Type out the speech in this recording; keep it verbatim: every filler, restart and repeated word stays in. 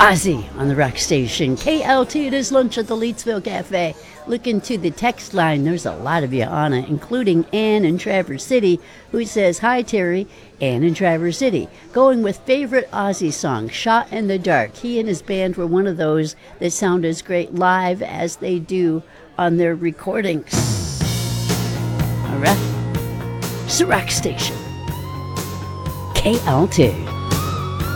Ozzy on the rock station. K L T, it is lunch at the Leedsville Cafe. Look into the text line. There's a lot of you on it, including Ann in Traverse City, who says, "Hi, Terry." Ann in Traverse City. Going with favorite Ozzy song, Shot in the Dark. He and his band were one of those that sound as great live as they do on their recordings. All right. It's the rock station. K L T.